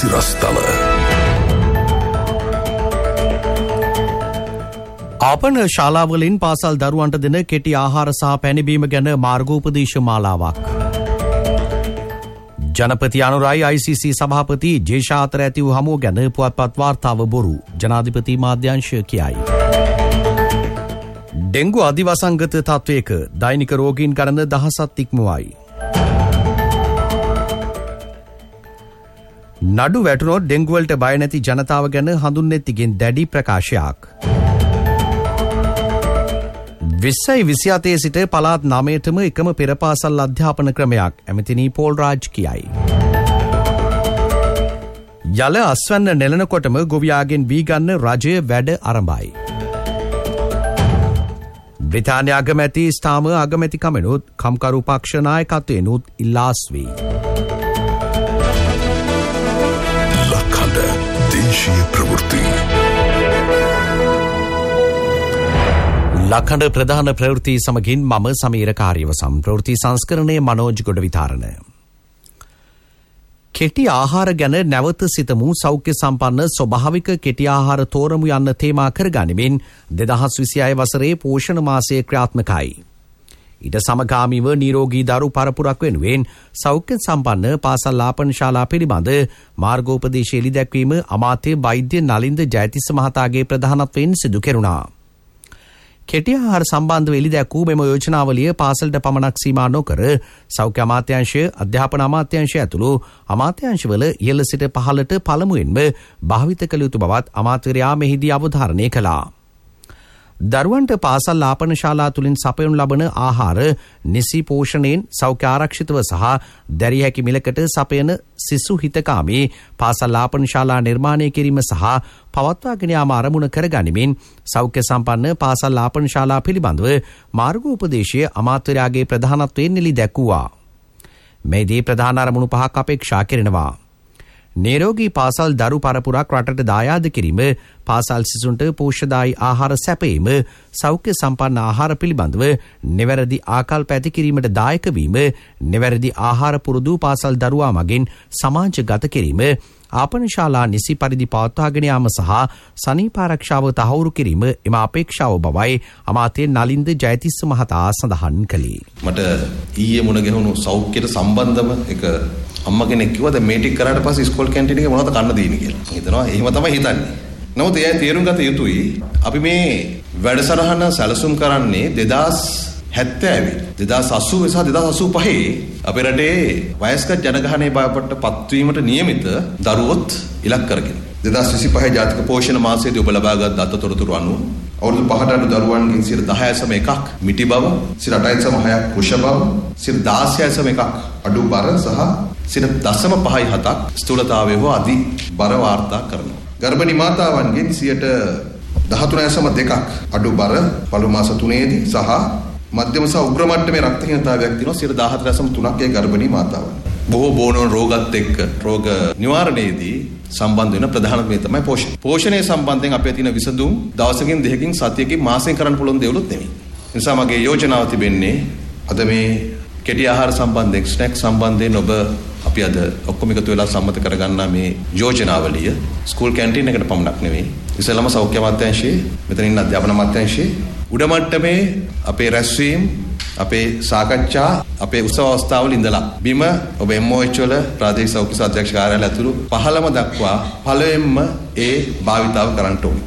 සිරස්තල ආපන ශාලාවලින් පාසල් දරුවන්ට දෙන කෙටි ආහාර සහ පැණිබීම ගැන මාර්ගෝපදේශ මාලාවක්. ජනපති අනුරයි ICC සභාපති ජේෂා අතර ඇති වූ හමුව ගැන පුවත්පත් වාර්තාව බොරු. ජනාධිපති මාධ්‍යංශ කියයි. ඩෙංගු අධිවසංගත තත්වයක දෛනික රෝගීන් ගණන දහසක් ඉක්මවයි. නඩු වැටුණොත් ඩෙංගුවලට බය නැති ජනතාව ගැන හඳුන්නෙත්තිගෙන් දැඩි ප්‍රකාශයක්. 2027 සිට පළාත් 9ටම එකම පෙරපාසල් අධ්‍යාපන ක්‍රමයක් ඇමතිනී පෝල් රාජ් කියයි. යල අස්වැන්න නෙලනකොටම ගොවියාගෙන් වී ගන්න රජය වැඩ ආරම්භයි. බ්‍රිතාන්‍ය අගමැති ස්ථාම අගමැතිකමෙනුත් කම්කරු පක්ෂ නායකත්වයෙනුත් ඉල්ලාස් වී. ලක්හඬ දේශීය ප්‍රවෘත්ති ලක්හඬ ප්‍රධාන ප්‍රවෘත්ති සමගින් මම සමීර කාර්යවසම්. ප්‍රවෘත්ති සංස්කරණය මනෝජ් ගොඩ විතාරණ. කෙටි ආහාර ගැන නැවත සිතමු සෞඛ්‍ය සම්පන්න ස්වභාවික කෙටි ආහාර තෝරමු යන්න තේමා කරගනිමින් 2026 වසරේ පෝෂණ මාසය ක්‍රියාත්මකයි. ඊට සමගාමීව නිරෝගී දරු පරපුරක් වෙනුවෙන් සෞඛ්‍ය සම්පන්න පාසල් ආපන ශාලා පිළිබඳ මාර්ගෝපදේශ එළි දැක්වීම අමාත්‍ය වෛද්‍ය නලින්ද ජයතිස්ස මහතාගේ ප්‍රධානත්වයෙන් සිදු කෙරුණා. කෙටි ආහාර සම්බන්ධව එළි දැක්වූ මෙම යෝජනාවලිය පාසලට පමණක් සීමා නොකර සෞඛ්‍ය අමාත්‍යාංශය, අධ්‍යාපන අමාත්‍යාංශය ඇතුළු අමාත්‍යාංශවල ඉහළ සිට පහළට පළමුවෙන්ම භාවිත කළ යුතු බවත් අමාත්‍යවරයා මෙහිදී අවධාරණය කළා. දරුවන්ට පාසල් ආපන ශාලා තුළින් සපයනු ලබන ආහාර නිසි පෝෂණයෙන් සෞඛ්‍ය ආරක්ෂිතව සහ දැරිය හැකි මිලකට සපයන සිසු හිතකාමී පාසල් ආපන ශාලා නිර්මාණය කිරීම සහ පවත්වාගෙන යාම අරමුණ කරගනිමින් සෞඛ්‍ය සම්පන්න පාසල් ආපන ශාලා පිළිබඳව මාර්ගෝපදේශය අමාත්‍යවරයාගේ ප්‍රධානත්වයෙන් එළි දැක්වුවා. මේදී ප්‍රධාන අරමුණු 5ක් අපේක්ෂා කෙරෙනවා. නිරෝගී පාසල් දරු පරපුරක් රටට දායාද කිරීම, පාසල් සිසුන්ට පෝෂ්‍යදායී ආහාර සැපයීම, සෞඛ්‍ය සම්පන්න ආහාර පිළිබඳව නිවැරදි ආකල්ප ඇති කිරීමට දායක වීම, නිවැරදි ආහාර පුරුදු පාසල් දරුවා මගින් සමාජගත කිරීම, ආපන ශාලා නිසි පරිදි පවත්වාගෙන යාම සහ සනීප ආරක්ෂාව තහවුරු කිරීම එම අපේක්ෂාව බවයි අමාත්‍ය නලින්ද ජයතිස්ස මහතා සඳහන් කළේ. මට ඊයේ මුණ ගැහුණු සෞඛ්‍යයට සම්බන්ධම එක අම්ම කෙනෙක් කිව්වා දැන් මේ ටික කරාට පස්සේ ඉස්කෝල කැන්ටින් එකේ මොනවද කන්න දෙන්නේ කියලා. මම හිතනවා එහෙම තමයි හිතන්නේ. නමුත් එයා තේරුම් ගත යුතුයි අපි මේ වැඩසටහන සැලසුම් කරන්නේ 2070 2080 සහ 2085 අපේ රටේ වයස්ක ජනගහනයේ බවට පත්වීමට නියමිත දරුවොත් ඉලක්ක කරගෙන 2025 ජාතික පෝෂණ මාසයේදී ඔබ ලබාගත් දත්ත තොරතුරු අනුව අවුරුදු 5ට අඩු දරුවන්ගෙන් 10.1ක් මිටි බව, 8.6ක් කුෂ බව, 16.1ක් අඩු බර සහ 0.57ක් ස්ථූලතාවය හෝ අධි බර වාර්තා කරනවා. ගර්භණී මාතාවන්ගෙන් 13.2ක් අඩු බර පළමු මාස 3ේදී සහ මධ්‍යම සහ උග්‍ර මට්ටමේ රක්තහීනතාවයක් තියෙනවා 14.3ක් ඒ ගර්භණී මාතාවන්. බොහෝ බෝනෝන් රෝගත් එක්ක රෝග නිවාරණයේදී සම්බන්ධ වෙන ප්‍රධානම මේ තමයි පෝෂණය. පෝෂණය සම්බන්ධයෙන් අපේ තියෙන විසඳුම් දවසකින් දෙකකින් සතියකින් මාසෙන් කරන්න පුළුවන් දේවලුත් නෙමෙයි. ඒ නිසා මගේ යෝජනාව තිබෙන්නේ අද මේ කෙටි ආහාර සම්බන්ධයෙන් ස්නැක් සම්බන්ධයෙන් ඔබ අපි අද ඔක්කොම එකතු වෙලා සම්මත කරගන්නා මේ යෝජනාවලිය ස්කූල් කැන්ටින් එකට පමණක් නෙවෙයි. ඉතින්ම සෞඛ්‍ය අමාත්‍යාංශයේ මෙතන ඉන්න අධ්‍යාපන අමාත්‍යාංශයේ උඩ මට්ටමේ අපේ රැස්වීම්, අපේ සාකච්ඡා, අපේ උත්සව අවස්ථාවල ඉඳලා බිම ඔබ MOH වල ප්‍රාදේශීය සෞඛ්‍ය අධ්‍යක්ෂ කාර්යාලය ඇතුළු පහළම දක්වා පළවෙනිම ඒ භාවිතාව කරන්න ඕනේ.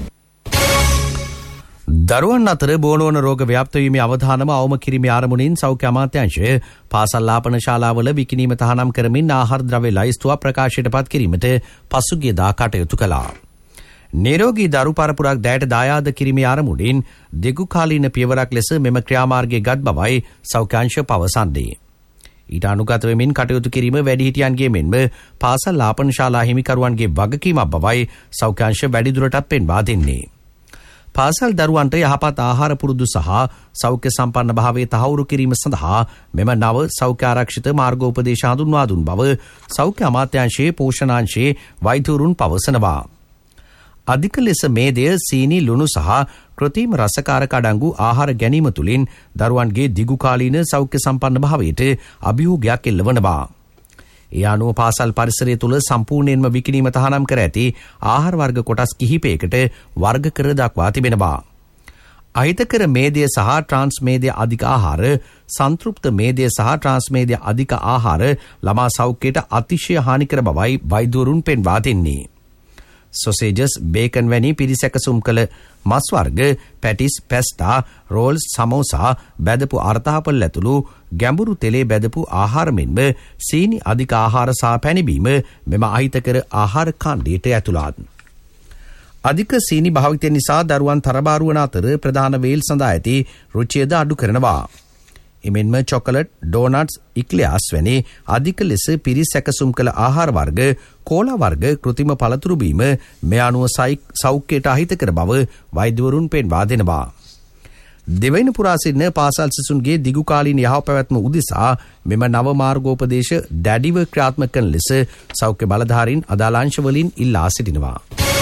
දරුවන් අතර බෝනවන රෝග ව්‍යාප්ත වීමේ අවධානම අවම කිරීමේ ආරමුණින් සෞඛ්‍ය අමාත්‍යාංශය පාසල් ආපන ශාලාවල විකිණීම තහනම් කරමින් ආහාර ද්‍රව්‍ය ලයිස්තුවක් ප්‍රකාශයට පත් කිරීමට පසුගියදා කටයුතු කළා. නිරෝගී දරු පරපුරක් දැයට දායාද කිරීමේ ආරමුණින් දෙගුකාලීන පියවරක් ලෙස මෙම ක්‍රියාමාර්ගයේ ගත් බවයි සෞඛ්‍යාංශ පවසන්නේ. ඊට අනුගත වෙමින් කටයුතු කිරීම වැඩිහිටියන්ගේ මෙන්ම පාසල් ආපන ශාලා හිමිකරුවන්ගේ වගකීමක් බවයි සෞඛ්‍යාංශ වැඩිදුරටත් පෙන්වා දෙන්නේ. පාසල් දරුවන්ට යහපත් ආහාර පුරුදු සහ සෞඛ්‍ය සම්පන්න භාවය තහවුරු කිරීම සඳහා මෙම නව සෞඛ්‍ය ආරක්ෂිත මාර්ගෝපදේශ හඳුන්වා දුන් බව සෞඛ්‍ය අමාත්‍යාංශයේ පෝෂණාංශයේ වෛද්‍යවරුන් පවසනවා. අධික ලෙස මේදය සීනි ලුණු සහ කෘත්‍රිම රසකාරක අඩංගු ආහාර ගැනීම තුළින් දරුවන්ගේ දිගුකාලීන සෞඛ්‍ය සම්පන්න භාවයට අභියෝගයක් එල්ලවනවා. ඒ අනුව පාසල් පරිසරය තුළ සම්පූර්ණයෙන්ම විකිණීම තහනම් කර ඇති ආහාර වර්ග කොටස් කිහිපයකට වර්ග කර දක්වා තිබෙනවා. අහිතකර මේදය සහ ට්‍රාන්ස්මේදය අධික ආහාර, සංතෘප්ත මේදය සහ ට්‍රාන්ස්මේදය අධික ආහාර ළමා සෞඛ්‍යයට අතිශය හානිකර බවයි වෛද්‍යවරුන් පෙන්වා දෙන්නේ. සොසේජස්, බේකන් වැනි පිරිසැකසුම් කළ මස් වර්ග, පැටිස්, පැස්ටා, රෝල්ස්, සමෝසා, බැදපු අර්තාපල් ඇතුළු ගැඹුරු තෙලේ බැදපු ආහාර මෙන්ම සීනි අධික ආහාර සහ පැණිබීම මෙම අහිතකර ආහාර ඛණ්ඩයට ඇතුළත්. අධික සීනි භාවිතය නිසා දරුවන් තරබාරු වන අතර ප්‍රධාන වේල් සඳහා ඇති රුචියද අඩු කරනවා. එමෙන්ම චොකලට්, ඩෝනට්ස්, ඉක්ලයාස් වැනි අධික ලෙස පිරිසැකසුම් කළ ආහාර වර්ග, කෝලා වර්ග, කෘතිම පළතුරු බීම මේ අනුව සෞඛ්‍යයට අහිතකර බව වෛද්‍යවරුන් පෙන්වා දෙනවා. දෙවයින පුරා සිටින පාසල් සිසුන්ගේ දිගුකාලීන යහපත් පැවැත්ම උදෙසා මෙම නව මාර්ගෝපදේශ දැඩිව ක්‍රියාත්මක කරන ලෙස සෞඛ්‍ය බලධාරීන් අදාළ අංශවලින් ඉල්ලා සිටිනවා.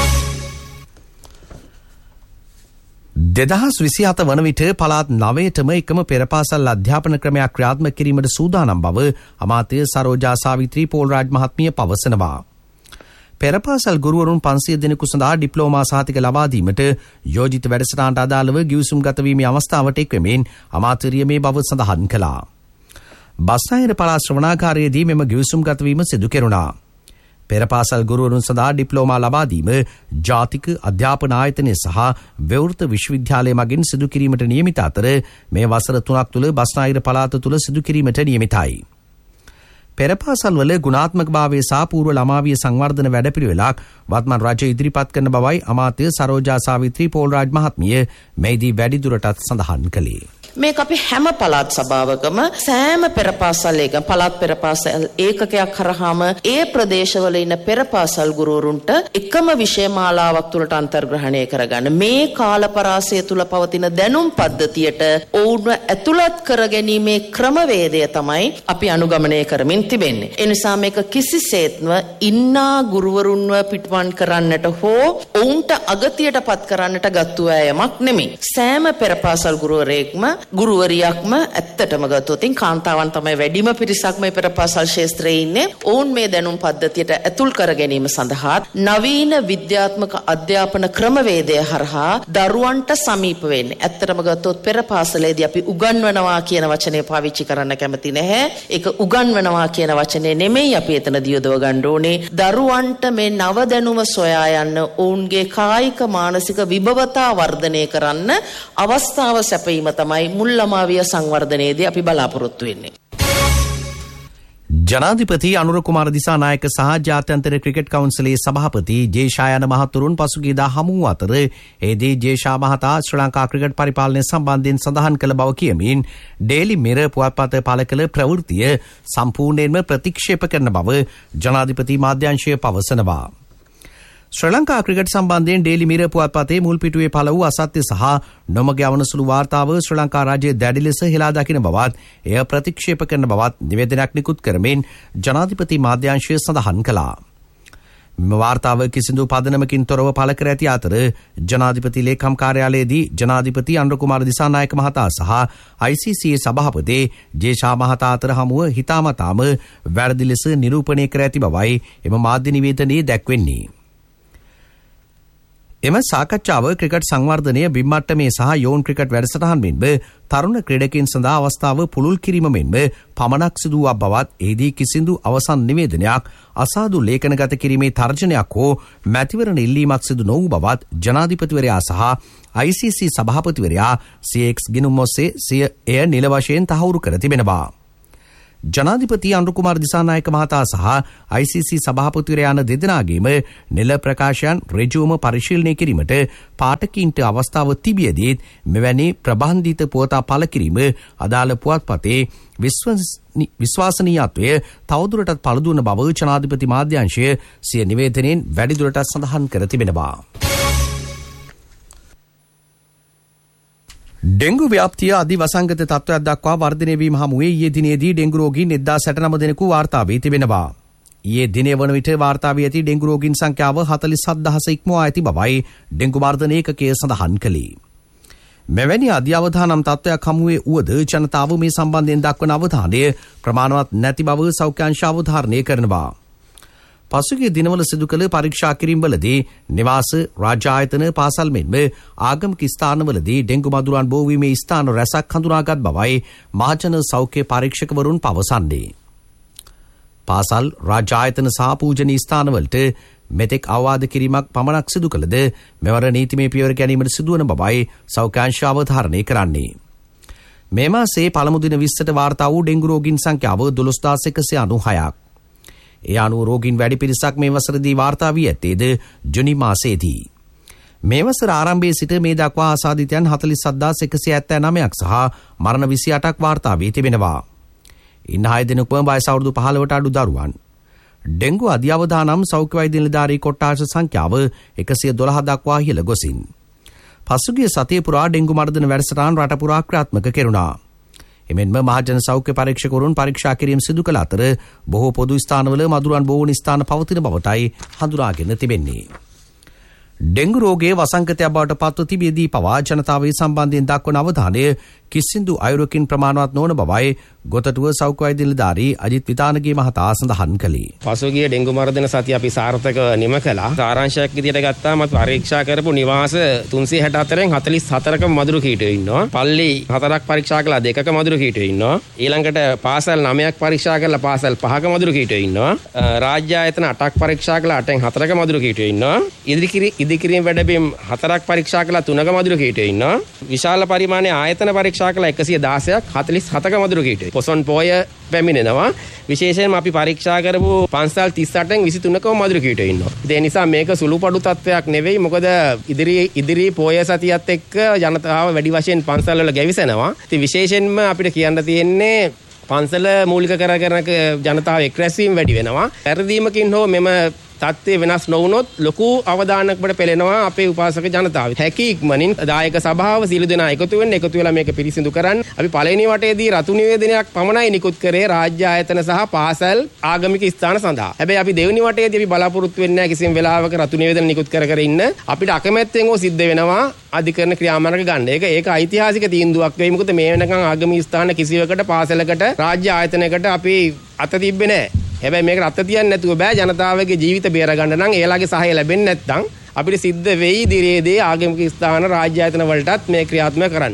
2027 වන විට පළාත් 9ටම එකම පෙරපාසල් අධ්‍යාපන ක්‍රමයක් ක්‍රියාත්මක කිරීමට සූදානම් බව අමාත්‍ය සරෝජා සාවිත්‍රී පෝල්රාජ් මහත්මිය පවසනවා. පෙරපාසල් ගුරුවරුන් 500 දෙනෙකු සඳහා ඩිප්ලෝමා සහතික ලබා දීමට යෝජිත වැඩසටහනට අදාළව ගිවිසුම් ගත වීමේ අවස්ථාවට එක්වෙමින් අමාත්‍යරිය මේ බව සඳහන් කළා. බස්නාහිර පළාත් ශ්‍රවණාගාරයේදී මෙම ගිවිසුම් ගත වීම සිදු කෙරුණා. පෙරපාසල් ගුරුවරුන් සඳහා ඩිප්ලෝමා ලබා දීම ජාතික අධ්‍යාපන ආයතනය සහ ව්‍යවෘත විශ්වවිද්‍යාලය මගින් සිදු කිරීමට නියමිත අතර මේ වසර 3ක් තුළ බස්නාහිර පළාත තුළ සිදු කිරීමට නියමිතයි. පෙරපාසල් වල ගුණාත්මක භාවය සහ පූර්ව ළමාවිය සංවර්ධන වැඩපිළිවෙලක් වත්මන් රජය ඉදිරිපත් කරන බවයි අමාත්‍ය සරෝජා සාවිත්‍රී පෝල්රාජ් මහත්මිය මෙහිදී වැඩිදුරටත් සඳහන් කළේ. මේක අපි හැම පළාත් සභාවකම සෑම පෙරපාසල් ඒකම පළාත් පෙරපාසල් ඒකකයක් කරාම ඒ ප්‍රදේශවල ඉන්න පෙරපාසල් ගුරුවරුන්ට එකම විෂය මාලාවක් තුලට අන්තර්ග්‍රහණය කරගන්න මේ කාලපරාසය තුල පවතින දැනුම් පද්ධතියට ඔවුන්ව ඇතුළත් කරගැනීමේ ක්‍රමවේදය තමයි අපි අනුගමනය කරමින් තිබෙන්නේ. ඒ නිසා මේක කිසිසේත්ම ඉන්නා ගුරුවරුන්ව පිටවන් කරන්නට හෝ ඔවුන්ට අගතියටපත් කරන්නට ගත්තු අයමක් නෙමෙයි. සෑම පෙරපාසල් ගුරුවරයෙක්ම ගුරුවරියක්ම ඇත්තටම ගත්තොත් කාන්තාවන් තමයි වැඩිම පිරිසක් මේ පෙරපාසල් ශාස්ත්‍රයේ ඉන්නේ. ඔවුන් මේ දැනුම් පද්ධතියට ඇතුල් කර ගැනීම සඳහා නවීන විද්‍යාත්මක අධ්‍යාපන ක්‍රමවේදය හරහා දරුවන්ට සමීප වෙන්නේ. ඇත්තටම ගත්තොත් පෙරපාසලේදී අපි උගන්වනවා කියන වචනේ පාවිච්චි කරන්න කැමති නැහැ. ඒක උගන්වනවා කියන වචනේ නෙමෙයි අපි එතනදී යොදව ගන්න ඕනේ. දරුවන්ට මේ නව දැනුම සොයා යන්න ඔවුන්ගේ කායික මානසික විභවතා වර්ධනය කරන්න අවස්ථාව සැපීම තමයි මුල් ළමාවිය සංවර්ධනයේදී අපි බලාපොරොත්තු වෙන්නේ. ජනාධිපති අනුර කුමාර දිසානායක සහ ජාත්‍යන්තර ක්‍රිකට් කවුන්සිලේ සභාපති ජේෂා යන මහතුරුන් පසුගියදා හමු වූ අතර එදී ජේෂා මහතා ශ්‍රී ලංකා ක්‍රිකට් පරිපාලනය සම්බන්ධයෙන් සඳහන් කළ බව කියමින් ඩේලි මිරර් පුවත්පත පළ කළ ප්‍රවෘත්තිය සම්පූර්ණයෙන්ම ප්‍රතික්ෂේප කරන බව ජනාධිපති මාධ්‍යංශය පවසනවා. ශ්‍රී ලංකා ක්‍රිකට් සම්බන්ධයෙන් ඩේලි මිරර් පුවත්පතේ මුල් පිටුවේ පළ වූ අසත්‍ය සහ නොමග යවන සුළු වාර්තාව ශ්‍රී ලංකා රාජ්‍යය දැඩි ලෙස හෙලා දකින බවත් එය ප්‍රතික්ෂේප කරන බවත් නිවේදනයක් නිකුත් කරමින් ජනාධිපති මාධ්‍යංශය සඳහන් කළා. මෙම වාර්තාව කිසිදු පදනමකින් තොරව පළ කර ඇති අතර ජනාධිපති ලේකම් කාර්යාලයේදී ජනාධිපති අනුර කුමාර දිසානායක මහතා සහ ICC සභාපති ජේෂා මහතා අතර හමුව හිතාමතාම වැරදි ලෙස නිරූපණය කර ඇති බවයි එම මාධ්‍ය නිවේදනයේ දැක්වෙන්නේ. එම සාකච්ඡාව ක්‍රිකට් සංවර්ධනය බිම්මට්ටමේ සහ යෝන් ක්‍රිකට් වැඩසටහන් මෙන්ම තරුණ ක්‍රීඩකයන් සඳහා අවස්ථාව පුළුල් කිරීම මෙන්ම පමණක් සිදුවා බවත් එහිදී කිසිදු අවසන් නිවේදනයක් අසාදු ලේඛනගත කිරීමේ තර්ජනයක් හෝ මැතිවරණ ඉල්ලීමක් සිදු නොවූ බවත් ජනාධිපතිවරයා සහ ICC සභාපතිවරයා CX ගිණුම් ඔස්සේ සිය එය නිල වශයෙන් තහවුරු කර තිබෙනවා. ජනාධිපති අනුර කුමාර දිසානායක මහතා සහ ICC සභාපතිවරයා යන දෙදෙනාගේම නිල ප්‍රකාශයන් ඍජුවම පරිශීලනය කිරීමට පාඨකීන්ට අවස්ථාව තිබියදී මෙවැනි ප්‍රබන්ධිත පුවතා පළ කිරීම අදාළ පුවත්පතේ විශ්වාසනීයත්වය තවදුරටත් පළුදවන බව ජනාධිපති මාධ්‍යංශය සිය නිවේදනයෙන් වැඩිදුරටත් සඳහන් කර තිබෙනවා. ඩෙංගු ව්‍යාප්තිය අධි වසංගත තත්ත්වයක් දක්වා වර්ධනය වීම හමුවේ ඊයේ දිනේදී ඩෙංගු රෝගීන් 1069 දෙනෙකු වාර්තා වී තිබෙනවා. ඊයේ දිනේ වන විට වාර්තා වී ඇති ඩෙංගු රෝගීන් සංඛ්‍යාව 47000 ඉක්මවා ඇති බවයි ඩෙංගු මර්ධන ඒකකය සඳහන් කළේ. මෙවැනි අධ්‍යවධානම් තත්ත්වයක් හමුවේ වුවද ජනතාව මේ සම්බන්ධයෙන් දක්වන අවධානය ප්‍රමාණවත් නැති බව සෞඛ්‍ය අංශ අවධාරණය කරනවා. පසුගිය දිනවල සිදු කළ පරීක්ෂා කිරීම්වලදී නිවාස, රාජ්‍ය ආයතන, පාසල් මෙන්ම ආගමික ස්ථානවලදී ඩෙංගු මදුරුවන් බෝ වීමේ ස්ථාන රැසක් හඳුනාගත් බවයි මහජන සෞඛ්‍ය පරීක්ෂකවරුන් පවසන්නේ. පාසල්, රාජ්‍ය ආයතන සහ පූජනීය ස්ථානවලට මෙතෙක් අවවාද කිරීමක් පමණක් සිදු කළද මෙවර නීතිමය පියවර ගැනීමට සිදුවන බවයි සෞඛ්‍ය අංශ අවධාරණය කරන්නේ. මේ මාසයේ පළමු දින 20ට වාර්තා වූ ඩෙංගු රෝගීන් සංඛ්‍යාව 12196ක්. ඒ අනුව රෝගීන් වැඩි පිරිසක් මේ වසරදී වාර්තා වී ඇත්තේද ජුනි මාසයේදී. මේ වසර ආරම්භයේ සිට මේ දක්වා ආසාදිතයන් 47179ක් සහ මරණ 28ක් වාර්තා වී තිබෙනවා. ඉන් 6 දෙනෙකුම වයස අවුරුදු 15ට අඩු දරුවන්. ඩෙංගු අධ්‍යවදානම් සෞඛ්‍ය වෛද්‍ය නිලධාරී කොට්ටාශ සංඛ්‍යාව 112 දක්වා ඉහළ ගොසින්. පසුගිය සතිය පුරා ඩෙංගු මර්ධන වැඩසටහන් රට පුරා ක්‍රියාත්මක කෙරුණා. එමෙන්ම මහජන සෞඛ්‍ය පරීක්ෂකවරුන් පරීක්ෂා කිරීම සිදු කළ අතර බොහෝ පොදු ස්ථානවල මදුරුවන් බෝවන ස්ථාන පවතින බවටයි හඳුනාගෙන තිබෙන්නේ. ඩෙංගු රෝගයේ වසංගතයක් බවට පත්ව තිබියදී පවා ජනතාවේ සම්බන්ධයෙන් දක්වන අවධානය කිසිදු අයුරකින් ප්‍රමාණවත් නොවන බවයි ගොතටුව සෞඛ්‍ය වෛද්‍ය නිලධාරී අජිත් විතානගේ මහතා සඳහන් කළේ. පසුගිය ඩෙංගු මර්ධන සතිය අපි සාර්ථකව නිම කළා. සාරාංශයක් විදිහට ගත්තාම අපි පරීක්ෂා කරපු නිවාස 364න් 44ක මදුරු කීටයෝ ඉන්නවා. පල්ලි 4ක් පරීක්ෂා කළා 2ක මදුරු කීටයෝ ඉන්නවා. ඊළඟට පාසල් 9ක් පරීක්ෂා කළා පාසල් 5ක මදුරු කීටයෝ ඉන්නවා. රාජ්‍ය ආයතන 8ක් පරීක්ෂා කළා 8න් 4ක මදුරු කීටයෝ ඉන්නවා. ඉදිකිරීම වැඩබිම් 4ක් පරීක්ෂා කළා 3ක මදුරු කීටයෝ ඉන්නවා. විශාල පරිමාණයේ ආයතන පරීක්ෂා කළා 116ක් 47ක මදුරු කීටයෝ. පොසොන් පොය පැමිණෙනවා. විශේෂයෙන්ම අපි පරීක්ෂා කරපු පන්සල් 38න් 23කම මදුරු කීටයෝ ඉන්නවා. ඒ නිසා මේක සුළුපඩු තත්වයක් නෙවෙයි. මොකද ඉදිරි පොය සතියත් එක්ක ජනතාව වැඩි වශයෙන් පන්සල් වල ගැවිසෙනවා. ඉතින් විශේෂයෙන්ම අපිට කියන්න තියෙන්නේ පන්සල මූලික කරගෙන ජනතාව එක්රැස්වීම වැඩි වෙනවා. පෙරදීමකින් හෝ මෙම තත්ත්වය වෙනස් නොවුනොත් ලොකු අවදානයකට පෙළෙනවා අපේ උපාසක ජනතාව. හැකි ඉක්මනින් දායක සභාව සියලු දෙනා එකතු වෙලා මේක පිරිසිදු කරන්න. අපි පළවෙනි වටේදී රතු නිවේදනයක් පමණයි නිකුත් කරේ රාජ්‍ය ආයතන සහ පාසල් ආගමික ස්ථාන සඳහා. හැබැයි අපි දෙවෙනි වටේදී අපි බලාපොරොත්තු වෙන්නේ නැහැ කිසිම වෙලාවක රතු නිවේදන නිකුත් කර ඉන්න. අපිට අකමැත්තෙන් හෝ සිද්ධ වෙනවා අධිකරණ ක්‍රියාමාර්ග ගන්න. ඒක ඓතිහාසික තීන්දුවක් වෙයි. මොකද මේ වෙනකන් ආගමික ස්ථාන කිසිවකට පාසලකට රාජ්‍ය ආයතනයකට අපි අත තිබ්බේ නැහැ. හැබැයි මේකට අත තියන්නේ නැතුව බෑ. ජනතාවගේ ජීවිත බේර ගන්න නම් ඒලාගේ සහාය ලැබෙන්නේ නැත්නම් අපිට සිද්ධ වෙයි දිරේදී ආගමික ස්ථාන රාජ්‍ය ආයතන වලටත් මේ ක්‍රියාත්මක කරන්න.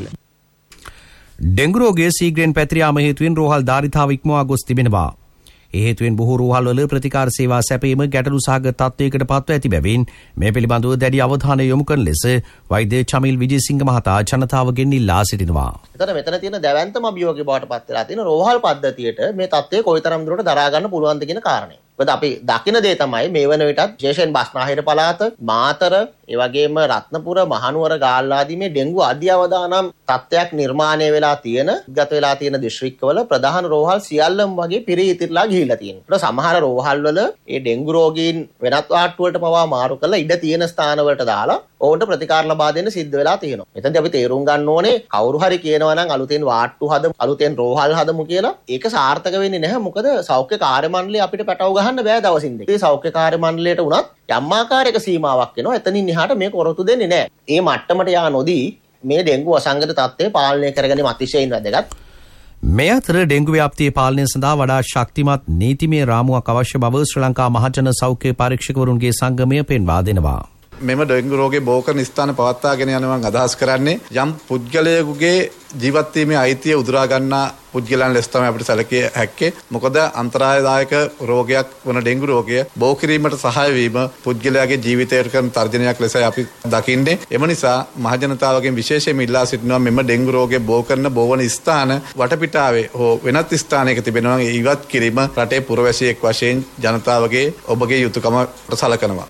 ඩෙංගු රෝගයේ ශීඝ්‍රයෙන් පැතිර යාම හේතුවෙන් රෝහල් ධාරිතාව ඉක්මවා ගොස් තිබෙනවා. ඒ හේතුවෙන් බොහෝ රෝහල් වල ප්‍රතිකාර සේවා සැපීම ගැටලු සහගත තත්ත්වයකට පත්ව ඇති බැවින් මේ පිළිබඳව දැඩි අවධානය යොමු කරන ලෙස වෛද්‍ය චමිල් විජේසිංහ මහතා ජනතාවගෙන් ඉල්ලා සිටිනවා. මෙතන තියෙන දැවැන්තම අභියෝගය බවට පත් වෙලා තියෙන රෝහල් පද්ධතියට මේ තත්ත්වය කොයිතරම් දුරට දරා ගන්න පුළුවන්ද කියන කාරණය. මොකද අපි දකින දේ තමයි මේ වන විටත් විශේෂයෙන් බස්නාහිර පළාත, මාතර, ඒ වගේම රත්නපුර, මහනුවර, ගාල්ල ආදී මේ ඩෙංගු අධ්‍යවදානම් තත්ත්වයක් නිර්මාණය වෙලා තියෙන, ගත වෙලා තියෙන දිස්ත්‍රික්කවල ප්‍රධාන රෝහල් සියල්ලම වගේ පිරී ඉතිරලා ගිහිල්ලා තියෙනවා. සමහර රෝහල් වල මේ ඩෙංගු රෝගීන් වෙනත් වාට්ටු වලට පවා මාරු කරලා ඉඩ තියෙන ස්ථාන වලට දාලා ඔවුන්ට ප්‍රතිකාර ලබා දෙන්න සිද්ධ වෙලා තියෙනවා. එතනදී අපි තේරුම් ගන්න ඕනේ කවුරු හරි කියනවා නම් අලුතෙන් වාට්ටු හදමු, අලුතෙන් රෝහල් හදමු කියලා. ඒක සාර්ථක වෙන්නේ නැහැ. මොකද සෞඛ්‍ය කාර්ය මණ්ඩලය අපිට පැටව ගහන්න බෑ දවසින් දෙක. ඒ සෞඛ්‍ය කාර්ය මණ්ඩලයට උනත් යම් ආකාරයක සීමාවක් එනවා. එතනින් එහාට මේක ඔරොත්තු දෙන්නේ නැහැ. ඒ මට්ටමට යා නොදී මේ ඩෙංගු අසංගත තත්ත්වය පාලනය කරගැනීම අතිශයින් වැදගත්. මේ අතර ඩෙංගු ව්‍යාප්තිය පාලනය සඳහා වඩා ශක්තිමත් නීතිමය රාමුවක් අවශ්‍ය බව ශ්‍රී ලංකා මහජන සෞඛ්‍ය පරීක්ෂකවරුන්ගේ සංගමය පෙන්වා දෙනවා. මෙම ඩෙංගු රෝගේ බෝ කරන ස්ථාන පවත්වාගෙන යනවා අදහස් කරන්නේ යම් පුද්ගලයෙකුගේ ජීවත් වීමේ අයිතිය උදුරා ගන්නා පුද්ගලයන් ලෙස තමයි අපිට සැලකිය හැක්කේ. මොකද අන්තරායදායක රෝගයක් වන ඩෙංගු රෝගය බෝ කිරීමට සහාය වීම පුද්ගලයාගේ ජීවිතයට කරන තර්ජනයක් ලෙසයි අපි දකින්නේ. එම නිසා මහජනතාවගෙන් විශේෂයෙන්ම ඉල්ලා සිටිනවා මෙම ඩෙංගු රෝගය බෝ කරන බෝවන ස්ථාන වටපිටාවේ හෝ වෙනත් ස්ථානයක තිබෙනවා ඉවත් කිරීම රටේ පුරවැසියෙක් වශයෙන් ජනතාවගේ ඔබගේ යුතුයකමට සලකනවා.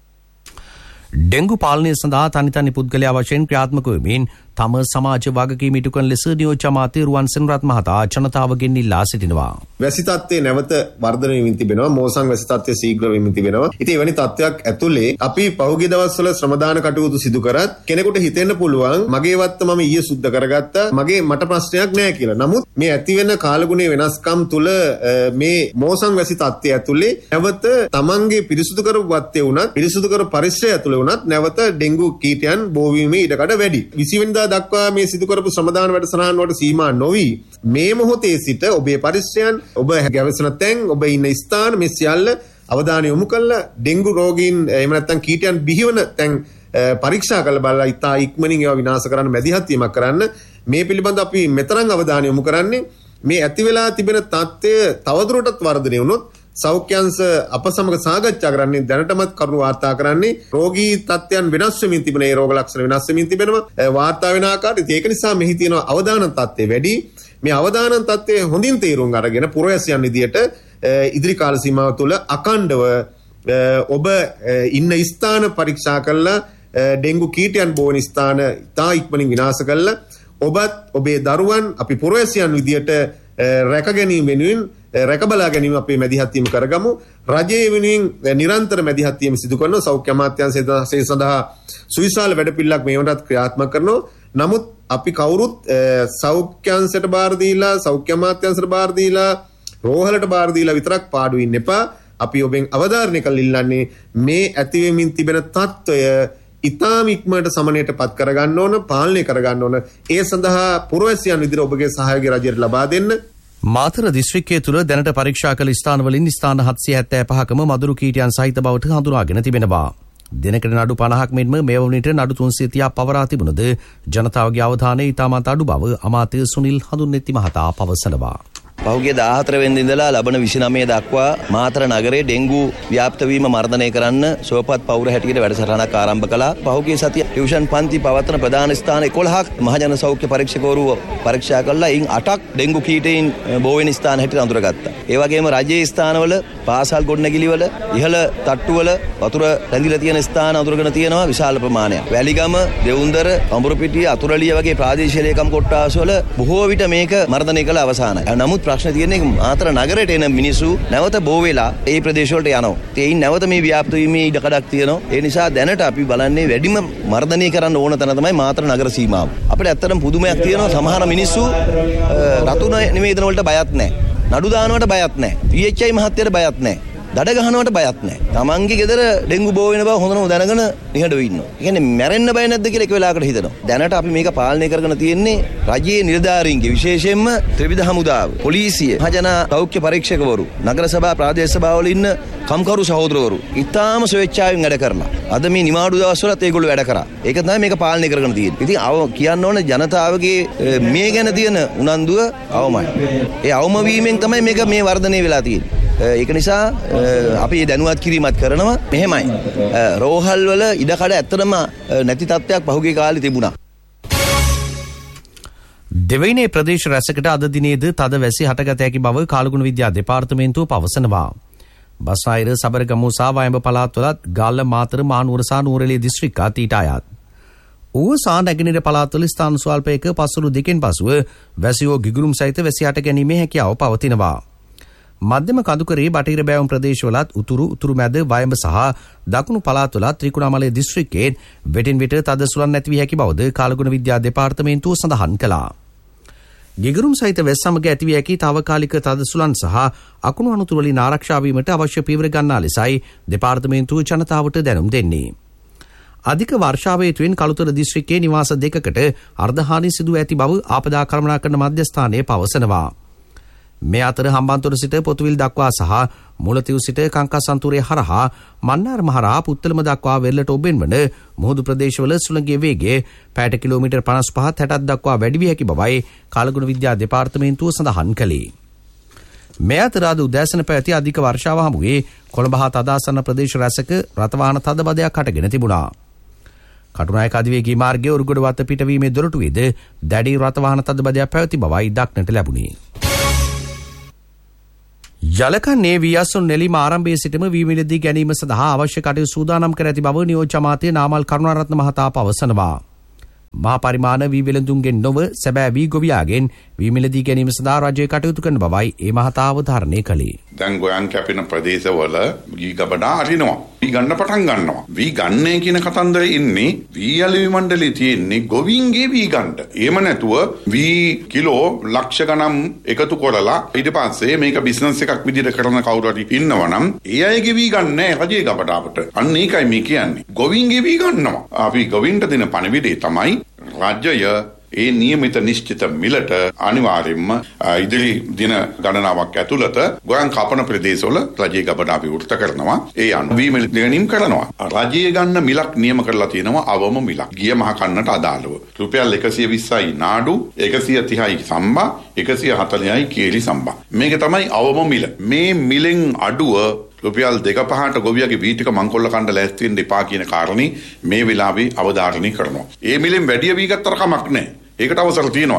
ඩෙංගු පාලනය සඳහා තනි පුද්ගලයා වශයෙන් ක්‍රියාත්මක වෙමින් තම සමාජ වගකීම ඉටු කරන ලෙස නියෝජ්‍ය අමාත්‍ය රුවන් සෙනරත් මහතා ජනතාවගෙන් ඉල්ලා සිටිනවා. වැසි තත්ත්වයේ නැවත වර්ධනය වෙමින් තිබෙනවා. මෝසම් වැසි තත්ත්වය ශීඝ්‍ර වෙමින් තිබෙනවා. ඉතින් එවැනි තත්ත්වයක් ඇතුලේ අපි පහුගිය දවස්වල ශ්‍රමදාන කටයුතු සිදු කරත් කෙනෙකුට හිතෙන්න පුළුවන් මගේ වත්ත මම ඊයේ සුද්ධ කරගත්තා මට ප්‍රශ්නයක් නැහැ කියලා. නමුත් මේ ඇති වෙන කාලගුණයේ වෙනස්කම් තුල මේ මෝසම් වැසි තත්ත්වය ඇතුලේ නැවත තමන්ගේ පිරිසුදු කරපු වත්තේ වුණත් පිරිසුදු කර පරිසරය ඇතුලේ වුණත් නැවත ඩෙංගු කීටයන් බෝ වීමේ ඉඩකඩ වැඩි. 20 වෙනිදා ඉරිදා දක්වා මේ සිදු කරපු ශ්‍රමදාන වැඩසටහන් වලට සීමා නොවි මේ මොහොතේ සිට ඔබේ පරිශ්‍රයන් ඔබ ගැවසෙන තැන් ඔබ ඉන්න ස්ථාන මේ සියල්ල අවධානය යොමු කරලා ඩෙන්ගු රෝගීන් එහෙම නැත්නම් කීටයන් බිහිවන තැන් පරීක්ෂා කරලා බලලා ඉතා ඉක්මනින් ඒවා විනාශ කරන්න මැදිහත් වීමක් කරන්න මේ පිළිබඳව අපි මෙතරම් අවධානය යොමු කරන්නේ මේ ඇති වෙලා තිබෙන තත්ත්වය තවදුරටත් වර්ධනය වුණොත් සෞඛ්‍යංශ අප සමග සාකච්ඡා කරන්නේ දැනටමත් කරුණු වාර්තා කරන්නේ රෝගී තත්ත්වයන් වෙනස් වෙමින් තිබෙන ඒ රෝග ලක්ෂණ වෙනස් වෙමින් තිබෙනවා වාර්තා වෙන ආකාරයට ඒක නිසා මෙහි තියෙන අවදානම් තත්ත්වය වැඩි මේ අවදානම් තත්ත්වය හොඳින් තේරුම් අරගෙන පුරවැසියන් විදියට ඉදිරි කාල සීමාව තුළ අකණ්ඩව ඔබ ඉන්න ස්ථාන පරීක්ෂා කරලා ඩෙන්ගු කීටයන් බෝවන ස්ථාන ඉතා ඉක්මනින් විනාශ කරලා ඔබත් ඔබේ දරුවන් අපි පුරවැසියන් විදියට රැක ගැනීම වෙනුවෙන් රැකබලා ගැනීම අපේ මැදිහත් වීම කරගමු රජයේ වෙනුවෙන් නිරන්තර මැදිහත් වීම සිදු කරන සෞඛ්‍ය අමාත්‍යාංශය සඳහා සුවිශාල වැඩපිළිවෙලක් මේ වනත් ක්‍රියාත්මක කරනවා නමුත් අපි කවුරුත් සෞඛ්‍යංශයට බාර දීලා සෞඛ්‍ය අමාත්‍යාංශයට බාර දීලා රෝහලට බාර දීලා විතරක් පාඩු වෙන්න එපා අපි ඔබෙන් අවධාරණය කළ ඉල්ලන්නේ මේ ඇතිවෙමින් තිබෙන තත්ත්වය ඉතාම ඉක්මනට සමනයට පත් කරගන්න ඕන පාලනය කරගන්න ඕන ඒ සඳහා පුරවැසියන් විදිහට ඔබගේ සහයෝගය රජයට ලබා දෙන්න මාතර දිස්ත්‍රික්කයේ තුල දැනට පරීක්ෂා කළ ස්ථානවලින් ස්ථාන 775කම මදුරු කීටයන් සහිත බවට හඳුනාගෙන තිබෙනවා. දිනකට නඩු 50ක් මෙන්ම මේ වුණිට නඩු 330ක් පවරා තිබුණද ජනතාවගේ අවධානය ඉතාමත් අඩු බව අමාත්‍ය සුනිල් හඳුන්නෙත්ති මහතා පවසනවා. පහුගිය 14 වෙනිදා ඉඳලා ලබන 29 දක්වා මාතර නගරයේ ඩෙන්ගු ව්‍යාප්ත වීම මර්ධනය කරන්න සුවපත් පෞර හැටියට වැඩසටහනක් ආරම්භ කළා. පහුගිය සතිය ටියුෂන් පන්ති පවත්වන ප්‍රධාන ස්ථාන 11ක් මහජන සෞඛ්‍ය පරීක්ෂකවරු පරීක්ෂා කළා. ඉන් 8ක් ඩෙන්ගු කීටයින් බෝවෙන ස්ථාන හැටියට අඳුරගත්තා. ඒ වගේම රජයේ ස්ථානවල පාසල් ගොඩනැගිලිවල ඉහළ තට්ටුවල වතුර රැඳිලා තියෙන ස්ථාන අඳුරගෙන තියෙනවා විශාල ප්‍රමාණයක්. වැලිගම, දෙවුන්දර, අඹුරුපිටිය, අතුරලිය වගේ ප්‍රාදේශීය ලේකම් කොට්ටාස්වල බොහෝ විට මේක මර්ධනය කළ අවසానයි. නමුත් ප්‍රශ්න තියෙන්නේ මාතර නගරයට එන මිනිස්සු නැවත බෝ වෙලා ඒ ප්‍රදේශ වලට යනවා. ඒයින් නැවත මේ ව්‍යාප්ත වීමේ ඉඩකඩක් තියෙනවා. ඒ නිසා දැනට අපි බලන්නේ වැඩිම මර්ධනය කරන්න ඕන තැන තමයි මාතර නගර සීමාව. අපිට ඇත්තටම පුදුමයක් තියෙනවා සමහර මිනිස්සු රතුන නිවේදන වලට බයත් නැහැ. නඩු දානවට බයත් නැහැ. PHI මහත්තයට බයත් නැහැ. දඩ ගහනවට බයත් නැහැ. තමන්ගේ ගෙදර ඩෙන්ගු බෝ වෙන බව හොඳටම දැනගෙන නිහඬව ඉන්නවා. ඒ කියන්නේ මැරෙන්න බය නැද්ද කියලා එක වෙලාවකට හිතනවා. දැනට අපි මේක පාලනය කරගෙන තියෙන්නේ රජයේ නිලධාරීන්ගේ විශේෂයෙන්ම ත්‍රිවිධ හමුදාව, පොලිසිය, මහජන සෞඛ්‍ය පරීක්ෂකවරු, නගර සභා ප්‍රාදේශ සභාවල ඉන්න කම්කරු සහෝදරවරු ඉතාම ස්වේච්ඡාවෙන් වැඩ කරලා. අද මේ නිමාඩු දවස්වලත් ඒගොල්ලෝ වැඩ කරා. ඒක තමයි මේක පාලනය කරගෙන තියෙන්නේ. ඉතින් කියන්න ඕනේ ජනතාවගේ මේ ගැන තියෙන උනන්දුව අවමයි. ඒ අවම වීමෙන් තමයි මේක මේ වර්ධනය වෙලා තියෙන්නේ. ඒක නිසා අපි දැනුවත් කිරීමක් කරනවා. මෙහෙමයි. රෝහල් වල ඉඩකඩ ඇත්තටම නැති තත්ත්වයක් පහුගිය කාලේ තිබුණා. දෙවයිනේ ප්‍රදේශ රැසකට අද දිනේද තද වැසි හටගත හැකි බව කාලගුණ විද්‍යා දෙපාර්තමේන්තුව පවසනවා. බස්නාහිර සබරගමු සහ වයඹ පළාත්වලත් ගාල්ල මාතර මානුවර සහ නුවරඑළිය දිස්ත්‍රික්කත් ඊට අයත්. ඌව සහ නැගෙනහිර පළාත්වල ස්ථාන ස්වල්පයක පසුළු දෙකෙන් පසුව වැසියෝ ගිගුරුම් සහිත වැසි හට ගැනීමේ හැකියාව පවතිනවා. මධ්‍යම කඳුකරේ බටහිර බෑවුම් ප්‍රදේශවලත් උතුරු මැද වයඹ සහ දකුණු පළාත්වලත් ත්‍රිකුණාමලය දිස්ත්‍රික්කයේ වෙටින් විට තද සුළං නැති වී හැකි බවද කාලගුණ විද්‍යා දෙපාර්තමේන්තුව සඳහන් කළා. ගිගුරුම් සහිත වැස් සමග ඇති වී හැකි තාවකාලික තද සුළං සහ අකුණු අනතුරු වලින් ආරක්ෂා වීමට අවශ්‍ය පියවර ගන්නා ලෙසයි දෙපාර්තමේන්තුව ජනතාවට දැනුම් දෙන්නේ. අධික වර්ෂාව හේතුවෙන් කළුතර දිස්ත්‍රික්කයේ නිවාස දෙකකට අර්ධහානි සිදු ඇති බව ආපදා කළමනාකරණ මධ්‍යස්ථානයේ පවසනවා. මේ අතර හම්බන්තොට සිට පොතුවිල් දක්වා සහ මුලතිව් සිට කංකසන්තුරේ හරහා මන්නාර මහරහා පුත්තලම දක්වා වෙරළට ඔබෙන් වන මුහුදු ප්‍රදේශවල සුළඟේ වේගය පැයට කිලෝමීටර් 55-60ක් දක්වා වැඩි වී හැකි බවයි කාලගුණ විද්‍යා දෙපාර්තමේන්තුව සඳහන් කළේ. මේ අතර අද උදෑසන පැවති අධික වර්ෂාව හමුවේ කොළඹ හා තදාසන්න ප්‍රදේශ රැසක රථවාහන තදබදයක් හටගෙන තිබුණා. කටුනායක අධිවේගී මාර්ගයේ උරුගොඩ වත්ත පිටවීමේ දොරටුවේද දැඩි රථවාහන තදබදයක් පැවති බවයි දක්නට ලැබුණේ. ජලකන්නේ වියසුන් නෙලිම ආරම්භයේ සිටම වී මිලදී ගැනීම සඳහා අවශ්‍ය කටයුතු සූදානම් කර ඇති බව නියෝජ්‍ය අමාත්‍ය නාමල් කරුණාරත්න මහතා පවසනවා. මහා පරිමාණ වී වෙළඳුන්ගෙන් නොව සැබෑ වී ගොවියාගෙන් වී මිලදී ගැනීම සඳහා රජය කටයුතු කරන බවයි ඒ මහතා අවධාරණය කළේ. දැන් ගොයන් කැපෙන ප්‍රදේශවල වී ගබඩා අරිනවා. වී ගන්න පටන් ගන්නවා. වී ගන්නේ කියන කතන්දරේ ඉන්නේ වී අලෙවි මණ්ඩලයේ තියෙන්නේ ගොවින්ගේ වී ගන්න. එහෙම නැතුව වී කිලෝ ලක්ෂ ගණන් එකතු කරලා ඊට පස්සේ මේක බිස්නස් එකක් විදිහට කරන කවුරු හරි ඉන්නවනම් ඒ අයගේ වී ගන්න නෑ රජයේ ගබඩාවට. අන්න ඒකයි මේ කියන්නේ. ගොවින්ගේ වී ගන්නවා. අපි ගොවින්ට දෙන පණිවිඩය තමයි රාජ්‍යය ඒ නියමිත නිශ්චිත මිලට අනිවාර්යෙන්ම ඉදිරි දින ගණනාවක් ඇතුළත ගොයන් කපන ප්‍රදේශවල රජයේ ගබඩා විවෘත කරනවා. ඒ අනුව වී මිල ගැනීම කරනවා. රජයේ ගන්න මිලක් නියම කරලා තියෙනවා අවම මිලක්. ගිය මහ කන්නට අදාළව. රුපියල් 120යි නාඩු, 130යි සම්බා, 140යි කේලි සම්බා. මේක තමයි අවම මිල. මේ මිලෙන් අඩුව රුපියල් 2-5ට ගොවියගේ වීටික මංකොල්ල කණ්ඩ ලෑස්ති වෙන්න එපා කියන කාරණේ මේ වෙලාවේ අවධාරණය කරනවා. ඒ මිලෙන් වැඩි වී ගත්තට කමක් නැහැ. ඒකට අවසර තියෙනවා.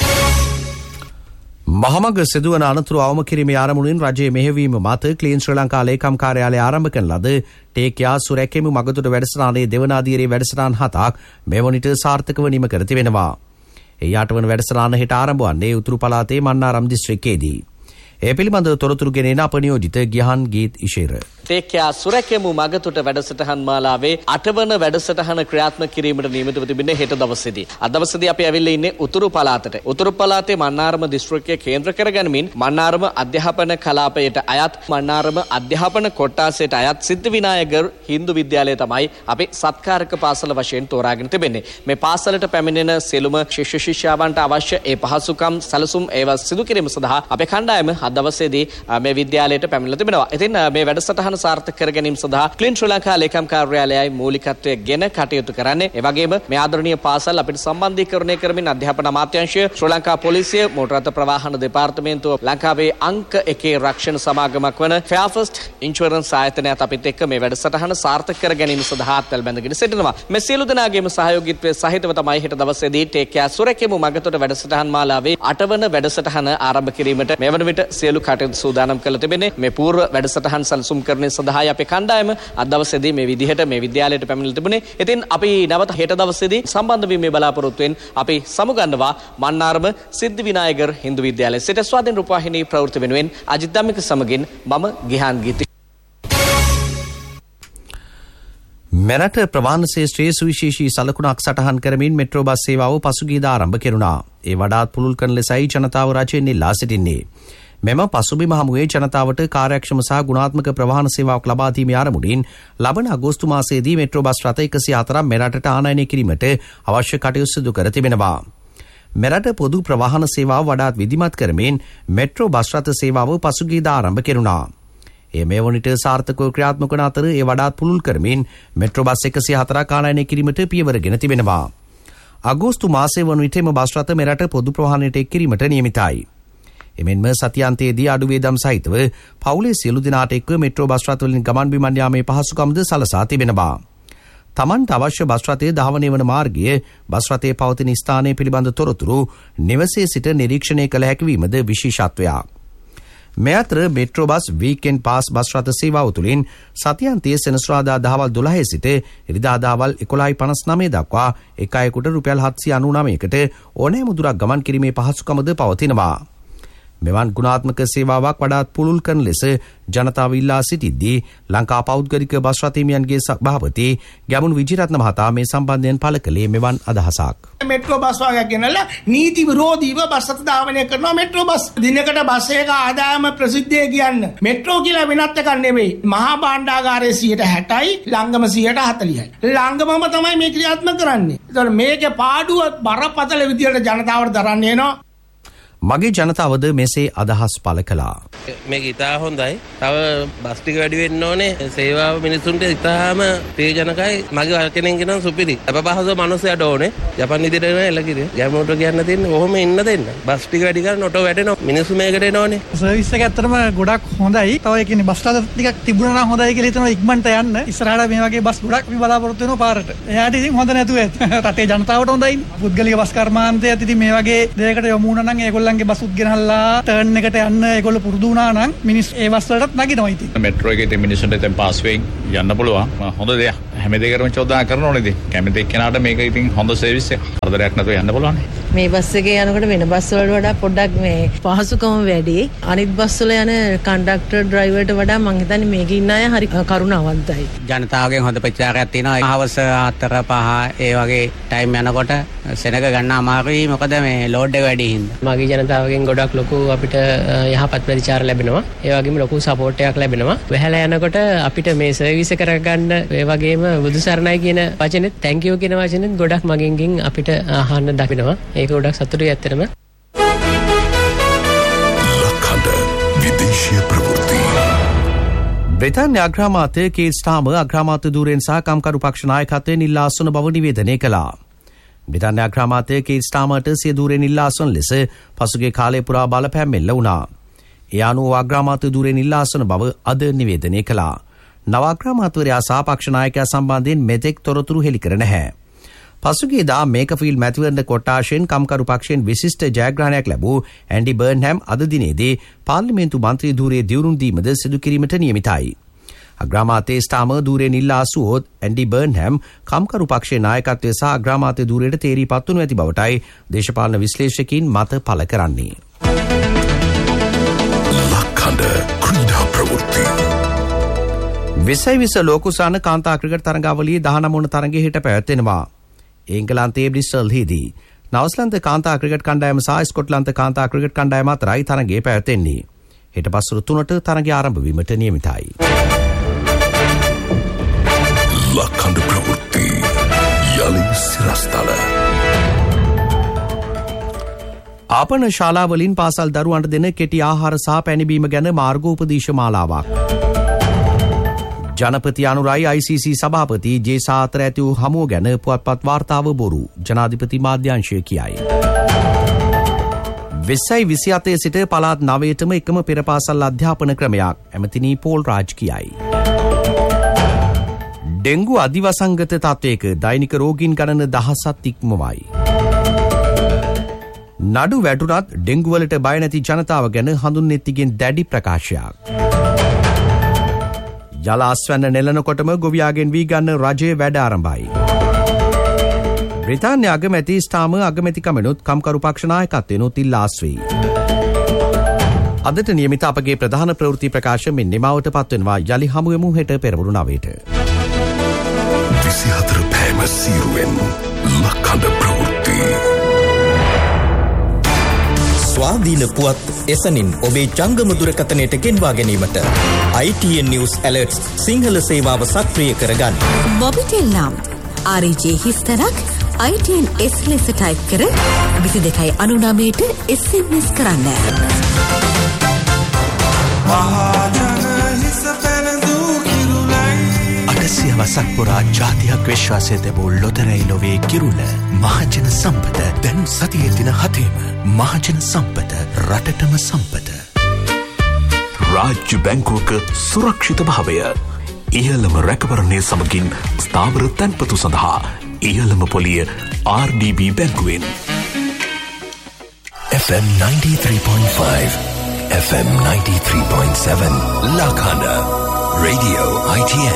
මහමග සිදුවන අනතුරු අවම කිරීමේ ආරමුණින් රජයේ මෙහෙයවීම මත ක්ලීන් ශ්‍රී ලංකා ලේකම් කාර්යාලය ආරම්භ කරන ලද ටේක්යා සුරැකීම මගතුඩ වැඩසටහනේ දෙවන අදියරේ වැඩසටහන් 7ක් මෙවනිට සාර්ථකව නිම කර තිබෙනවා. ඒ 8 වන වැඩසටහන හෙට ආරම්භ වන්නේ උතුරු පළාතේ මන්නාරම් දිස්ත්‍රික්කයේදී. ඒ පිළිබඳව තොරතුරු ගෙනෙන අප නියෝජිත ගිහන් ගීත් ඉෂේර. තේක්යා සුරැකෙමු මගතුට වැඩසටහන් මාලාවේ 8 වන වැඩසටහන ක්‍රියාත්මක කිරීමට නියමිතව තිබෙන්නේ හෙට දවසේදී. අද දවසේදී අපි ඇවිල්ලා ඉන්නේ උතුරු පළාතට. උතුරු පළාතේ මන්නාරම දිස්ත්‍රික්කය කේන්ද්‍ර කරගනිමින් මන්නාරම අධ්‍යාපන කලාපයට අයත් මන්නාරම අධ්‍යාපන කොට්ටාසයට අයත් සිද්ධ විනායක හින්දු විද්‍යාලය තමයි අපි සත්කාරක පාසල වශයෙන් තෝරාගෙන තිබෙන්නේ. මේ පාසලට පැමිණෙන සියලුම ශිෂ්‍ය ශිෂ්‍යාවන්ට අවශ්‍ය ඒ පහසුකම් සැලසුම් ඒවා සිදු කිරීම සඳහා අපේ කණ්ඩායම අද දවසේදී මේ විද්‍යාලයට පැමිණලා තිබෙනවා. ඉතින් මේ වැඩසටහන සාර්ථක කර ගැනීම සඳහා ක්ලීන් ශ්‍රී ලංකා ලේකම් කාර්යාලයයි මූලිකත්වයේ ගෙන කටයුතු කරන්නේ. ඒ වගේම මේ ආදරණීය පාසල් අපිට සම්බන්ධීකරණය කරමින් අධ්‍යාපන අමාත්‍යාංශය, ශ්‍රී ලංකා පොලිසිය, මෝටර රථ ප්‍රවාහන දෙපාර්තමේන්තුව, ලංකාවේ අංක 1 රක්ෂණ සමාගමක් වන ෆෙයාර්ෆස්ට් ඉන්ෂුරන්ස් ආයතනයත් අපිත් එක්ක මේ වැඩසටහන සාර්ථක කර ගැනීම සඳහා අත්වැල් බැඳගෙන සිටිනවා. මේ සියලු දෙනාගේම සහයෝගීත්වයේ සහිතව තමයි හෙට දවසේදී ටේක්යා සුරැකෙමු මගතොට වැඩසටහන් මාලාවේ 8 වන වැඩසටහන ආරම්භ කිරීමට මෙවන විට සියලු කටයුතු සූදානම් කරලා තිබෙන්නේ. මේ පූර්ව වැඩසටහන් සැලසුම් කරන්නේ සඳහායි අපේ කණ්ඩායම අද දවසේදී මේ විදිහට මේ විද්‍යාලයට පැමිණලා තිබුණේ. ඉතින් අපි නැවත හෙට දවසේදී සම්බන්ධ වීමේ බලාපොරොත්තුවෙන් අපි සමුගන්නවා මන්නාරම සිද්ධ විනායක හින්දු විද්‍යාලයේ සිට ස්වාධීන රූපවාහිනී ප්‍රවෘත්ති වෙනුවෙන් අජිත් ධම්මික සමගින් මම ගිහාන් ගීත. මෙරට ප්‍රවාහන ශේෂ්ත්‍රයේ සුවිශේෂී සලකුණක් සටහන් කරමින් මෙට්‍රෝ බස් සේවාව පසුගියදා ආරම්භ කෙරුණා. ඒ වඩාත් පුළුල් කරන ලෙසයි ජනතාව රජයෙන් ඉල්ලා සිටින්නේ. මෙම පසුබිම හමුවේ ජනතාවට කාර්යක්ෂම සහ ගුණාත්මක ප්‍රවාහන සේවාවක් ලබා දීමේ ආරමුණින් ලබන අගෝස්තු මාසයේදී මෙට්‍රෝ බස් රථ 104ක් මෙරටට ආනයනය කිරීමට අවශ්‍ය කටයුතු සිදු කර තිබෙනවා. මෙරට පොදු ප්‍රවාහන සේවාව වඩාත් විධිමත් කරමින් මෙට්‍රෝ බස් රථ සේවාව පසුගියදා ආරම්භ කෙරුණා. ඒ මේ වනිට සාර්ථකව ක්‍රියාත්මක වන අතර ඒ වඩාත් පුළුල් කරමින් මෙට්‍රෝ බස් 104ක් ආනයනය කිරීමට පියවරගෙන තිබෙනවා. අගෝස්තු මාසයේ වන විට එම බස් රථ මෙරට පොදු ප්‍රවාහනයට එක් කිරීමට නියමිතයි. එමෙන්ම සතියන්තයේදී අඩු වේදම් සහිතව පවුලේ සියලු දෙනාට එක්ව මෙට්‍රෝ බස් රථවලින් ගමන් බිමන් යාමේ පහසුකම්ද සලසා තිබෙනවා. තමන්ට අවශ්‍ය බස් රථයේ ධාවනය වන මාර්ගය, බස් රථයේ පවතින ස්ථානය පිළිබඳ තොරතුරු නිවසේ සිට නිරීක්ෂණය කළ හැකි වීමද විශේෂත්වයක්. මේ අතර metro bus weekend pass bus රථ සේවාව තුළින් සතියන්තයේ සෙනසුරාදා දහවල් 12 සිට ඉරිදා දහවල් 11:59 දක්වා එක අයෙකුට රුපියල් 799කට ඕනෑම දුරක් ගමන් කිරීමේ පහසුකමද පවතිනවා. මෙවන් ගුණාත්මක සේවාවක් වඩාත් පුළුල් කරන ලෙස ජනතාව ඉල්ලා සිටිද්දී ලංකා පෞද්ගලික බස් රථහිමියන්ගේ සභාපති ගැමුණු විජිරත්න මහතා මේ සම්බන්ධයෙන් පළ කළේ මෙවන් අදහසක්. මෙට්‍රෝ බස් වාහනයක් ගෙනල්ලා නීති විරෝධීව බස් රථ ධාවනය කරනවා. මෙට්‍රෝ බස් දිනකට බස් එක ආදායම ප්‍රසිද්ධිය කියන්න මෙට්‍රෝ කියලා වෙනත් එකක් නෙවෙයි. මහා භාණ්ඩාගාරයේ 60%යි ලංගම 40%යි. ලංගමම තමයි මේ ක්‍රියාත්මක කරන්නේ. ඒතකොට මේකේ පාඩුව බරපතල විදියට ජනතාවට දරන්න එනවා. මගේ ජනතාවද මෙසේ අදහස් පළ කළා. මේක ඉතා හොඳයි. තව බස් ටික වැඩි වෙන්න ඕනේ. සේවාව මිනිසුන්ට ඉතාම ප්‍රයෝජනකයි. මගේ කෙනෙක්ගෙන සුපිරි. අපහසු මිනිස්සුන්ට ඕනේ. ජපාන් විදිහට නේ එලකිරිය. ගැමුණට කියන්න තියෙන්නේ කොහොම ඉන්න දෙන්න. බස් ටික වැඩි කරන ඔටෝ වැටෙනවා. මිනිස්සු මේකට එනෝනේ. සර්විස් එක ඇත්තටම ගොඩක් හොඳයි. තව ඒ කියන්නේ බස් රථ ටිකක් තිබුණා නම් හොඳයි කියලා හිතනවා ඉක්මනට යන්න. ඉස්සරහට මේ වගේ බස් ගොඩක් අපි බලාපොරොත්තු වෙනවා පාරට. එයාට ඉතින් හොඳ නැතුව රටේ ජනතාවට හොඳයි. පුද්ගලික බස් කර්මාන්තයත් ඉතින් මේ වගේ දෙයකට යොමු වුණා නම් ඒගොල්ලන්ගේ බස් ගෙනල්ලා ටර්න් එකට යන්න ඒගොල්ලෝ පුරුදු වුණා නම් මිනිස් ඒ බස් වලටත් නගිනවා ඉතින්. මෙට්‍රෝ එකේ ඉතින් මිනිස්සුන්ට දැන් පාස් වෙන් යන්න පුළුවන්. හොඳ දෙයක්. හැම දෙයකටම චෝදනා කරන ඕනේ ඉතින්. කැමති එක්කෙනාට මේක ඉතින් හොඳ සර්විස් එකක්. හතරදරයක් නැතුව යන්න පුළුවන්. මේ බස් එකේ යනකොට වෙන බස් වලට වඩා පොඩ්ඩක් මේ පහසුකම වැඩි. අනිත් බස් වල යන කන්ඩක්ටර් ඩ්‍රයිවර්ට වඩා මං හිතන්නේ මේකේ ඉන්න අය හරි කරුණාවන්තයි. ජනතාවගෙන් හොඳ ප්‍රචාරයක් තියෙනවා. හවස 4 5 ඒ වගේ ටයිම් යනකොට සෙනග ගන්න අමාරුයි. මොකද මේ ලෝඩ් එක වැඩි හින්දා. මගේ ජනතාවගෙන් ගොඩක් ලොකු අපිට යහපත් ප්‍රතිචාර ලැබෙනවා. ඒ වගේම ලොකු සපෝට් එකක් ලැබෙනවා. වැහැලා යනකොට අපිට මේ සර්විස් එක කරගන්න ඒ වගේම බුදු සරණයි කියන වචනේත් thank you කියන වචනේත් ගොඩක් මගෙන්ගෙන් අපිට අහන්න දකිනවා. ඒක ගොඩක් සතුටුයි ඇත්තටම. ලක්හඬ විදේශීය ප්‍රවෘත්ති. බ්‍රිතාන්‍ය අග්‍රාමාත්‍ය කීර් ස්ටාර්මර් අග්‍රාමාත්‍ය ධූරයෙන් සහ කම්කරු පක්ෂ නායකත්වයෙන් ඉල්ලා අස්වන බව නිවේදනය කළා. බ්‍රිතාන්‍ය අග්‍රාමාත්‍ය කීර් ස්ටාර්මර්ට සිය ධූරයෙන් ඉල්ලා අස්වන ලෙස පසුගිය කාලය පුරා බලපෑම් එල්ල වුණා. ඒ අනුව අග්‍රාමාත්‍ය ධූරයෙන් ඉල්ලා අස්වන බව අද නිවේදනය කළා. නව අග්‍රාමාත්‍යවරයා සහ පක්ෂ නායකයා සම්බන්ධයෙන් මෙතෙක් තොරතුරු හෙළි කර නැහැ. පසුගියදා මේකෆීල්ඩ් මැතිවරණ කොට්ටාශයෙන් කම්කරු පක්ෂයෙන් විශිෂ්ට ජයග්‍රහණයක් ලැබූ ඇන්ඩි බර්න්හැම් අද දිනේදී පාර්ලිමේන්තු මන්ත්‍රී ධූරයේ දියුණු දීමද සිදු කිරීමට නියමිතයි. අග්‍රාමාත්‍ය ස්ටාර්මර් ධූරයෙන් ඉල්ලා අසුවොත් ඇන්ඩි බර්න්හැම් කම්කරු පක්ෂයේ නායකත්වය සහ අග්‍රාමාත්‍ය ධූරයට තේරීපත් වනු ඇති බවටයි දේශපාලන විශ්ලේෂකයින් මත පළ කරන්නේ. ලක්හඬ ක්‍රීඩා ප්‍රවෘත්ති. විස ලෝකුසාන කාන්තා ක්‍රිකට් තරඟාවලියේ 19 වන තරඟය හෙට පැවැත්වෙනවා. එංගලන්තයේ බ්‍රිස්ටල්හිදී නවස්ලන්ත කාන්තා ක්‍රිකට් කණ්ඩායම සහ ස්කොට්ලන්ත කාන්තා ක්‍රිකට් කණ්ඩායම අතරයි තරඟය පැවැත්වෙන්නේ. හෙට පස්වරු 3ට තරඟය ආරම්භ වීමට නියමිතයි. ලක්හඬ ප්‍රවෘත්ති යලි සිරස්තල. ආපන ශාලාවලින් පාසල් දරුවන්ට දෙන කෙටි ආහාර සහ පැණිබීම ගැන මාර්ගෝපදේශ මාලාවක්. ජනපති අනුරයි ICC සභාපති ජේසා අතර ඇති වූ හමුව ගැන පුවත්පත් වාර්තාව බොරු ජනාධිපති මාධ්‍යංශය කියයි. 2027 සිට පළාත් 9ටම එකම පෙර පාසල් අධ්‍යාපන ක්‍රමයක් ඇමතිනි පෝල් රාජ් කියයි. ඩෙංගු අධිවසංගත තත්වයක දෛනික රෝගීන් ගණන දහසක් ඉක්මවයි. නඩු වැටුණත් ඩෙංගු වලට බය නැති ජනතාව ගැන හඳුන්නෙත්තිගෙන් දැඩි ප්‍රකාශයක්. යල අස්වැන්න නෙලනකොටම ගොවියාගෙන් වී ගන්න රජයේ වැඩ ආරම්භයි. බ්‍රිතාන්‍ය අගමැති ස්ටාර්මර් අගමැතිකමෙනුත් කම්කරු පක්ෂ නායකත්වයෙනුත් ඉල්ලා අස්වී. අදට නියමිත අපගේ ප්‍රධාන ප්‍රවෘත්ති ප්‍රකාශ මෙන් නිමාවට පත්වෙනවා. යලි හමුවෙමු හෙට පෙරවරු 9ට. 24 පෑම සීරුවෙන් ලක්හඬ ප්‍රවෘත්ති. ස්වාධීන පුවත් එසනින් ඔබේ ජංගම දුරකථනයට ගෙන්වා ගැනීමට ITN News Alerts සිංහල සේවාව සක්‍රිය කරගන්න. මොබිටෙල් නම් RJ හිස්තරක් ITN S ලෙස ටයිප් කර 2299ට SMS කරන්න. අටසියවසක් පුරා ජාතියක් විශ්වාසය තැබූ ලොතරැයි ලොවේ කිරුළ මහජන සම්පත දැන් සතියේ දින 7ම මහජන සම්පත රටටම සම්පත. රාජ්‍ය බැංකුවක සුරක්ෂිත භාවය ඉහළම රැකවරණය සමගින් ස්ථාවර තැන්පතු සඳහා ඉහළම පොලිය RDB බැංකුවෙන්. FM 93.5 FM 93.7 ලක්හඬ Radio ITN